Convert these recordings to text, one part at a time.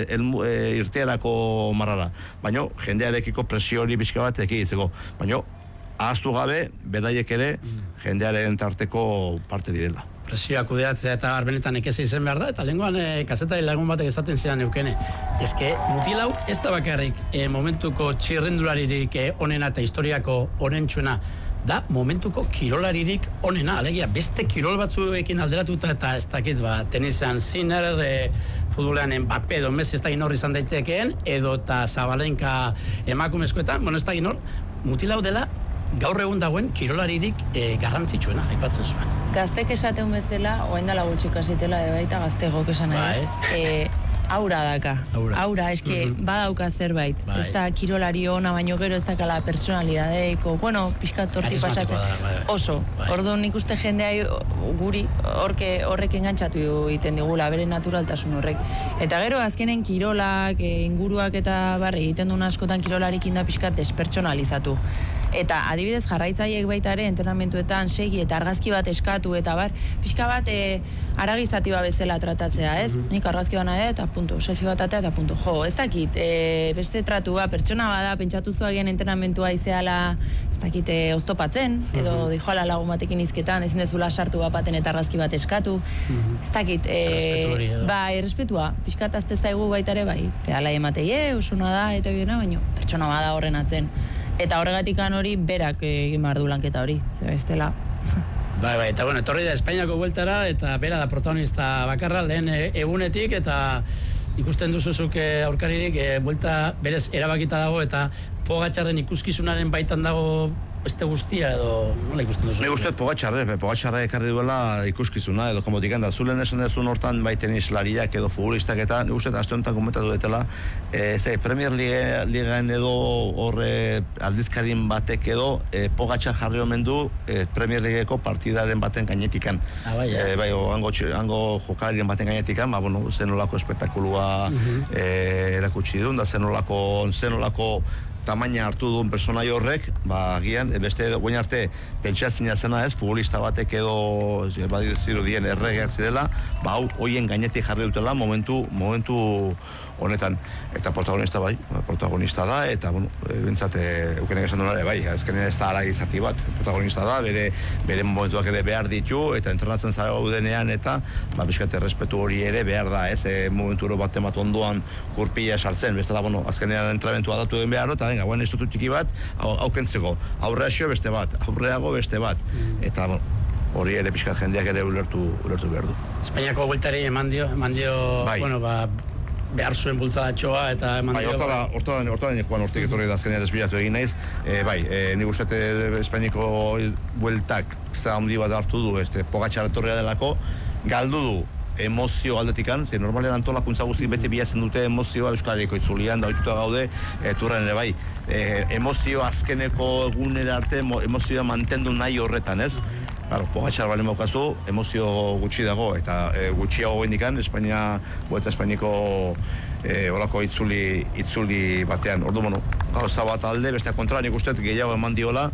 irteerako marrara. Baina jendearekiko presio hori bizka bat ekiditzeko. Baina ahaztu gabe, beraiek ere jendearen tarteko parte direla. Presioa kudeatzea eta arbenetan ekeze izen behar da, eta lehenkoan kazetari lagun batek esaten zidan eukene. Eske, mutilau ez da bakarrik momentuko txirrendularirik onena eta historiako onentsuena, da momentuko kirolaririk onena, alegia beste kirol batzuekin alderatuta eta ez dakit tenisean Sinner, futbolean Mbappé edo Messi ez dakit nor izan daitekeen, edo eta Zabalenka emakumezkoetan, ez dakit nor, mutilau dela gaur egun dagoen kirolaririk garrantzitsuena aipatzen zuen. Gaztek esaten bezala, oain dala gutxik asitela baita gaztegok esan nahi. Aura daka. Aura, eske badauka zerbait. Ez da kirolari ona, baino gero ez dakala personalidadeiko, pixkat torti pasatzen. Oso. Orduan nik uste jendea guri horrek engantzatu egiten digula, bere naturaltasun horrek. Eta gero azkenen kirolak, inguruak eta egiten duen askotan kirolarikin da pixkat despertsonalizatu. Eta adibidez jarraitzaileek baita ere entrenamentuetan segi eta argazki bat eskatu eta pixka bat aragizatiba bezala tratatzea, ez? Nik argazki bana eta punto, selfie bat eta punto. Jo, ez dakit, beste tratua, pertsona bada, pentsatu zuagian entrenamentua izeala, ez dakit, oztopatzen, edo dijoala lagun batekin izketan, ezin dezula sartu baten eta argazki bat eskatu, ez dakit, errespetua, pixkat azte zaigu baita ere, pedala ematei, usuna da, eta bidena, baino, pertsona bada horren atzen. Eta horregatik hori berak egin behar du lanketa hori, zebestela. Eta etorri da Espainiako bueltara, eta bera da protagonista bakarra, lehen egunetik, eta ikusten duzuzuk aurkaririk, buelta berez erabakita dago, eta Pogačarren ikuskizunaren baitan dago beste guztia, edo nola ikusten duzu? Nik uste Pogačarra ekarri duela ikuskizuna, edo komotikan da, zulen esan dezun hortan baiten islariak edo futbolistak eta nik uste aste honetan komentatu detela, Premier Ligaen edo horre aldizkarin batek edo Pogačar jarri omen du Premier Ligako partidaren baten gainetikan. Hango jokalaren baten gainetikan, zenolako espektakulua erakutsi duen, da zenolako tamaina hartu duen personai horrek, agian, beste guain arte pentsatzina zena ez, futbolista batek edo zirudien erregeak zirela, hoien gainetik jarri dutela momentu honetan. Eta protagonista da, eta, bentsat, eukenek esan duenare, azkenean ez da aragizati bat, protagonista da, bere momentuak ere behar ditu, eta entrenatzen zara gaudenean, eta, bizkate respetu hori ere behar da, ez, momentu bat emat ondoan kurpila sartzen, bestela, azkenean entrenamentua datu den behar, eta, guen institutu txiki bat, aukentzeko, aurreaxio beste bat, aurreago beste bat, eta hori ere pixkat jendeak ere ulertu behar du. Espainiako bueltari eman dio, behar zuen bultzadatxoa eta eman dio. Hortara joan hortik etorri da azkenean desbilatu egin naiz, nik uste Espainiako bueltak zahandi bat hartu du, Pogačar etorria delako, galdu du emozio aldetikan, normalen antolakuntza guztik beti bilatzen dute emozioa Euskal Herriko itzulian, da ohituta gaude, turren ere emozio azkeneko egunera arte, emozioa mantendu nahi horretan, ez? Pogačar balen baukazu, emozio gutxi dago, eta gutxiago indikan, Vuelta Espainiko olako itzuli batean. Ordu, gauza bat alde, beste kontra, nik uste gehiago eman diola,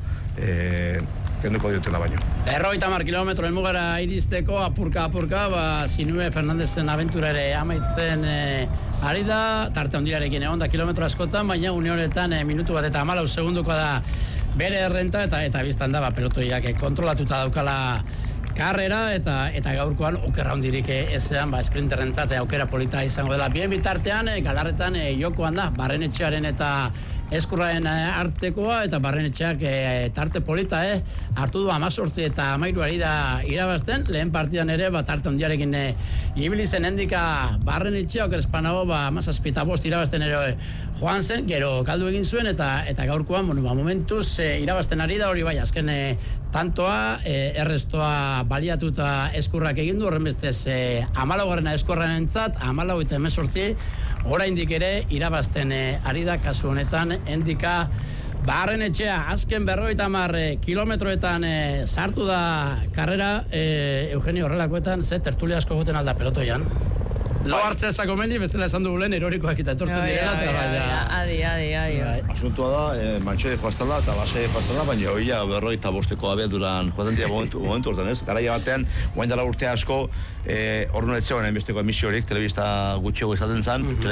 kenduko diotela baino. 50 kilometro helmugara iristeko apurka, Sinue Fernandezen abentura ere amaitzen ari da, tarte handiarekin egon da kilometro askotan, baina une honetan minutu bat eta 14 segunduko da bere errenta, eta biztan da, pelotoiak kontrolatuta daukala karrera, eta gaurkoan okerra hondirik ezean, sprinterrentzat aukera polita izango dela. Bien bitartean, Galarretan jokoan da, Barrenetxearen eta Eskurraen artekoa, eta Barrenetxeak tarte polita, hartu du 18 eta 13 ari da irabazten, lehen partidan ere, tarte handiarekin ibili zen endika Barrenetxea, oker espanago, 17 eta 5 irabazten ere joan zen, gero galdu egin zuen, eta gaurkoan, momentuz irabazten ari da, hori azken tantoa, errestoa baliatuta Eskurrak egin du, horren bestez 14 Eskurraren entzat, 14 eta 18, oraindik ere irabazten ari da kasu honetan endika Barrenetxea. Azken 50 kilometroetan sartu da karrera, Eugenio horrelakoetan ze tertulia asko goten alda pelotoian. Lo hartzea ez da komeni, bestela esan dugu lehen erorikoak eta etortzen direla. Adi. Asuntua da, mantxoe joaztala eta basei joaztala, baina hoia 55 abiaduran joaten dira momentu hortan, ez? Garaia batean, guain dela urte asko, horren etzegoen hainbesteko emisiorik, telebista gutxiago izaten zen,